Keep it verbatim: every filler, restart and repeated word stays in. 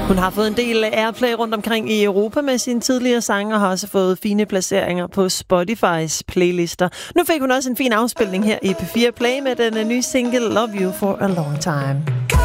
Hun har fået en del airplay rundt omkring i Europa med sine tidligere sange, og har også fået fine placeringer på Spotifys playlister. Nu fik hun også en fin afspilning her i P fire Play med den nye single Love You For A Long Time.